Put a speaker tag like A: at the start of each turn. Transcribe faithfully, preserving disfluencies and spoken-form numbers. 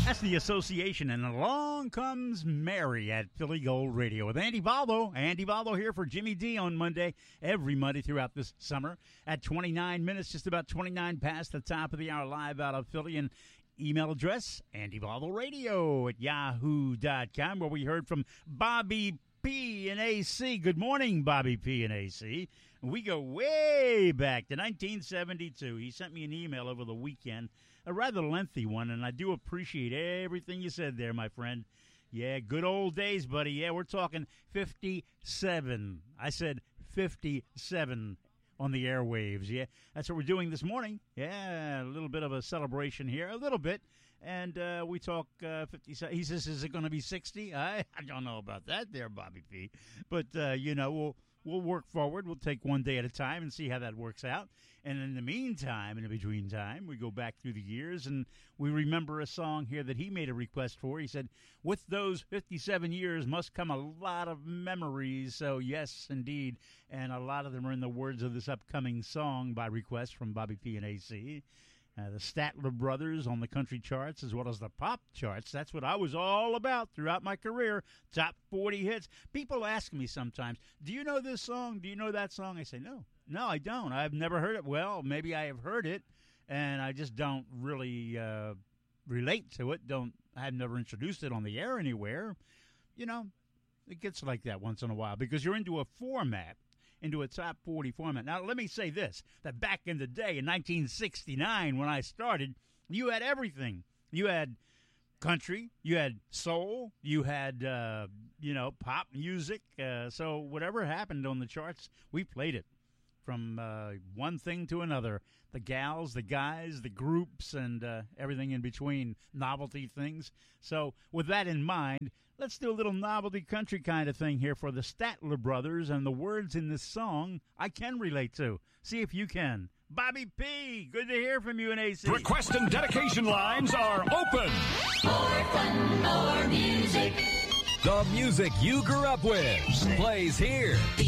A: That's the association, and along comes Mary at Philly Gold Radio with Andy Valdo. Andy Valdo here for Jimmy D on Monday, every Monday throughout this summer at twenty-nine minutes, just about twenty-nine past the top of the hour, live out of Philly. And email address, Andy Valdo Radio at yahoo dot com, where we heard from Bobby P and A C. Good morning, Bobby P and A C. We go way back to nineteen seventy-two. He sent me an email over the weekend, a rather lengthy one, and I do appreciate everything you said there, my friend. Yeah, good old days, buddy. Yeah, we're talking fifty-seven. I said fifty-seven on the airwaves. Yeah, that's what we're doing this morning. Yeah, a little bit of a celebration here, a little bit. And uh, we talk uh, fifty-seven. He says, is it going to be sixty? I, I don't know about that there, Bobby P. But, uh, you know, we'll we'll work forward. We'll take one day at a time and see how that works out. And in the meantime, in the between time, we go back through the years and we remember a song here that he made a request for. He said, with those fifty-seven years must come a lot of memories. So, yes, indeed. And a lot of them are in the words of this upcoming song by request from Bobby P and A C. Uh, the Statler Brothers on the country charts as well as the pop charts. That's what I was all about throughout my career. Top forty hits. People ask me sometimes, do you know this song? Do you know that song? I say, no. No, I don't. I've never heard it. Well, maybe I have heard it, and I just don't really uh, relate to it. Don't. I've never introduced it on the air anywhere. You know, it gets like that once in a while because you're into a format. Into a top forty format. Now, let me say this, that back in the day, in nineteen sixty-nine, when I started, you had everything. You had country, you had soul, you had, uh, you know, pop music. Uh, so whatever happened on the charts, we played it from uh, one thing to another. The gals, the guys, the groups, and uh, everything in between, novelty things. So with that in mind, let's do a little novelty country kind of thing here for the Statler Brothers, and the words in this song I can relate to. See if you can. Bobby P., good to hear from you in A C.
B: Request and dedication lines are open.
C: More fun, more music.
B: The music you grew up with plays here.